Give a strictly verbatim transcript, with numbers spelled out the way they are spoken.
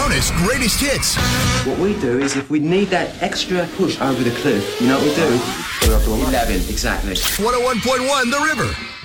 Jonas Greatest Hits. What we do is if we need that extra push over the cliff, you know what we do? Put it up to eleven, exactly. one oh one point one The River.